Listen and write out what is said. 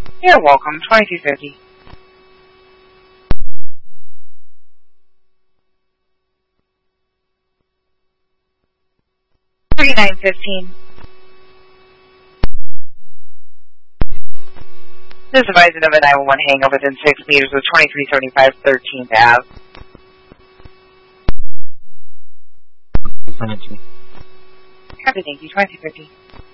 You're welcome. 2250. $39.15. This advising of a 911 hangar within 6 meters of 2335 13th Ave. Copy, thank you. 2250.